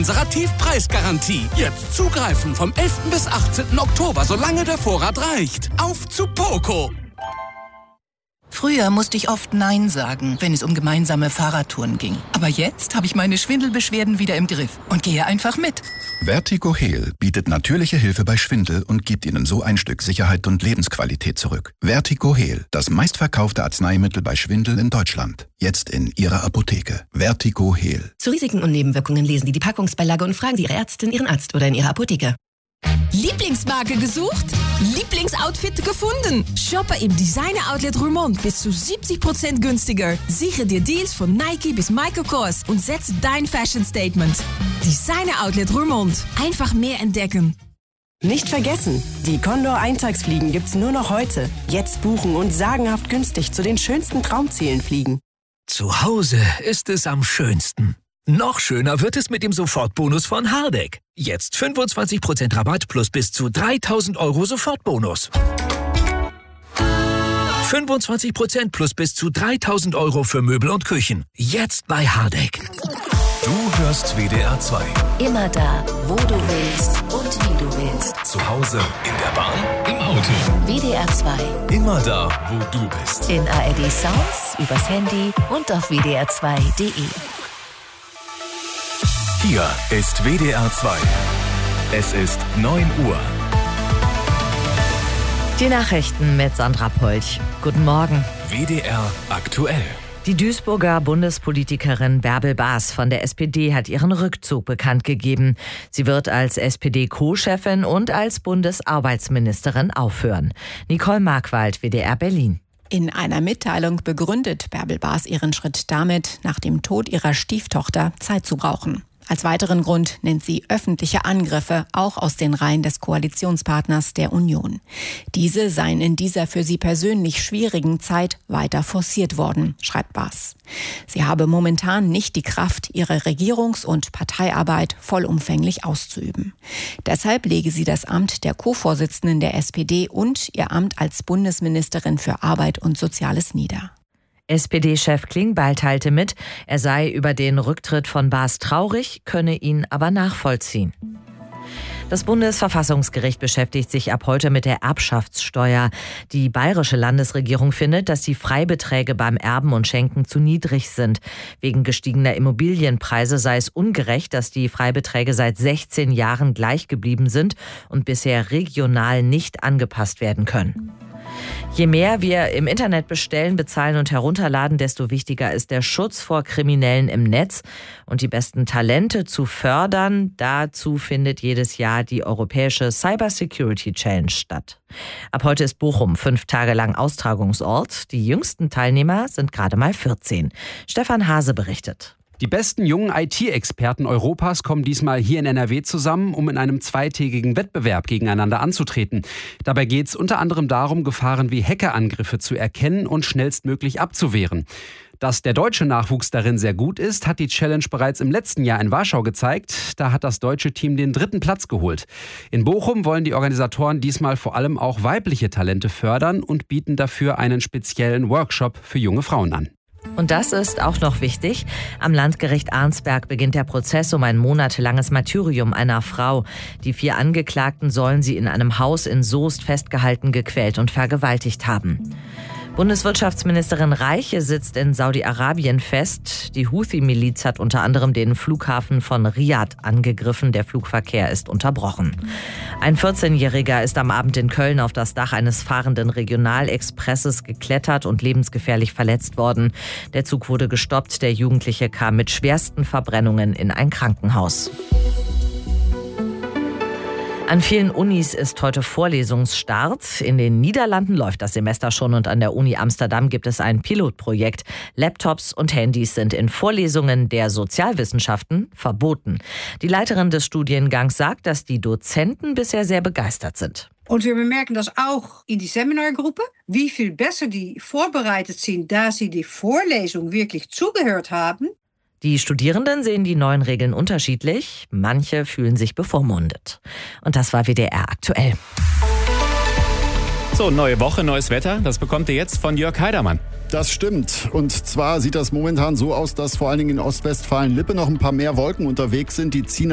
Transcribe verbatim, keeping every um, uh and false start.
unserer Tiefpreisgarantie. Jetzt zugreifen vom elften bis achtzehnten Oktober, solange der Vorrat reicht. Auf zu Poco! Früher musste ich oft Nein sagen, wenn es um gemeinsame Fahrradtouren ging. Aber jetzt habe ich meine Schwindelbeschwerden wieder im Griff und gehe einfach mit. Vertigo Heal bietet natürliche Hilfe bei Schwindel und gibt Ihnen so ein Stück Sicherheit und Lebensqualität zurück. Vertigo Heal, das meistverkaufte Arzneimittel bei Schwindel in Deutschland. Jetzt in Ihrer Apotheke. Vertigo Heal. Zu Risiken und Nebenwirkungen lesen Sie die Packungsbeilage und fragen Sie Ihre Ärztin, Ihren Arzt oder in Ihrer Apotheke. Lieblingsmarke gesucht? Lieblingsoutfit gefunden? Shoppe im Designer Outlet Roermond bis zu siebzig Prozent günstiger. Sichere dir Deals von Nike bis Michael Kors und setze dein Fashion Statement. Designer Outlet Roermond. Einfach mehr entdecken. Nicht vergessen, die Condor Eintagsfliegen gibt's nur noch heute. Jetzt buchen und sagenhaft günstig zu den schönsten Traumzielen fliegen. Zu Hause ist es am schönsten. Noch schöner wird es mit dem Sofortbonus von Hardegg. Jetzt fünfundzwanzig Prozent Rabatt plus bis zu dreitausend Euro Sofortbonus. fünfundzwanzig Prozent plus bis zu dreitausend Euro für Möbel und Küchen. Jetzt bei Hardegg. Du hörst W D R zwei. Immer da, wo du willst und wie du willst. Zu Hause, in der Bahn, im Auto. W D R zwei. Immer da, wo du bist. In A R D Sounds, übers Handy und auf w d r zwei punkt d e. Hier ist W D R zwei. Es ist neun Uhr. Die Nachrichten mit Sandra Polch. Guten Morgen. W D R aktuell. Die Duisburger Bundespolitikerin Bärbel Baas von der S P D hat ihren Rückzug bekannt gegeben. Sie wird als S P D-Co-Chefin und als Bundesarbeitsministerin aufhören. Nicole Markwald, W D R Berlin. In einer Mitteilung begründet Bärbel Baas ihren Schritt damit, nach dem Tod ihrer Stieftochter Zeit zu brauchen. Als weiteren Grund nennt sie öffentliche Angriffe, auch aus den Reihen des Koalitionspartners der Union. Diese seien in dieser für sie persönlich schwierigen Zeit weiter forciert worden, schreibt Baas. Sie habe momentan nicht die Kraft, ihre Regierungs- und Parteiarbeit vollumfänglich auszuüben. Deshalb lege sie das Amt der Co-Vorsitzenden der S P D und ihr Amt als Bundesministerin für Arbeit und Soziales nieder. S P D-Chef Klingbeil teilte mit, er sei über den Rücktritt von Baas traurig, könne ihn aber nachvollziehen. Das Bundesverfassungsgericht beschäftigt sich ab heute mit der Erbschaftssteuer. Die bayerische Landesregierung findet, dass die Freibeträge beim Erben und Schenken zu niedrig sind. Wegen gestiegener Immobilienpreise sei es ungerecht, dass die Freibeträge seit sechzehn Jahren gleich geblieben sind und bisher regional nicht angepasst werden können. Je mehr wir im Internet bestellen, bezahlen und herunterladen, desto wichtiger ist der Schutz vor Kriminellen im Netz und die besten Talente zu fördern. Dazu findet jedes Jahr die Europäische Cyber Security Challenge statt. Ab heute ist Bochum fünf Tage lang Austragungsort. Die jüngsten Teilnehmer sind gerade mal vierzehn. Stefan Hase berichtet. Die besten jungen I T-Experten Europas kommen diesmal hier in N R W zusammen, um in einem zweitägigen Wettbewerb gegeneinander anzutreten. Dabei geht es unter anderem darum, Gefahren wie Hackerangriffe zu erkennen und schnellstmöglich abzuwehren. Dass der deutsche Nachwuchs darin sehr gut ist, hat die Challenge bereits im letzten Jahr in Warschau gezeigt. Da hat das deutsche Team den dritten Platz geholt. In Bochum wollen die Organisatoren diesmal vor allem auch weibliche Talente fördern und bieten dafür einen speziellen Workshop für junge Frauen an. Und das ist auch noch wichtig. Am Landgericht Arnsberg beginnt der Prozess um ein monatelanges Martyrium einer Frau. Die vier Angeklagten sollen sie in einem Haus in Soest festgehalten, gequält und vergewaltigt haben. Bundeswirtschaftsministerin Reiche sitzt in Saudi-Arabien fest. Die Houthi-Miliz hat unter anderem den Flughafen von Riad angegriffen. Der Flugverkehr ist unterbrochen. Ein vierzehnjähriger ist am Abend in Köln auf das Dach eines fahrenden Regionalexpresses geklettert und lebensgefährlich verletzt worden. Der Zug wurde gestoppt. Der Jugendliche kam mit schwersten Verbrennungen in ein Krankenhaus. An vielen Unis ist heute Vorlesungsstart. In den Niederlanden läuft das Semester schon und an der Uni Amsterdam gibt es ein Pilotprojekt. Laptops und Handys sind in Vorlesungen der Sozialwissenschaften verboten. Die Leiterin des Studiengangs sagt, dass die Dozenten bisher sehr begeistert sind. Und wir bemerken das auch in die Seminargruppen, wie viel besser die vorbereitet sind, da sie die Vorlesung wirklich zugehört haben. Die Studierenden sehen die neuen Regeln unterschiedlich. Manche fühlen sich bevormundet. Und das war W D R aktuell. So, neue Woche, neues Wetter. Das bekommt ihr jetzt von Jörg Heidermann. Das stimmt. Und zwar sieht das momentan so aus, dass vor allen Dingen in Ostwestfalen-Lippe noch ein paar mehr Wolken unterwegs sind. Die ziehen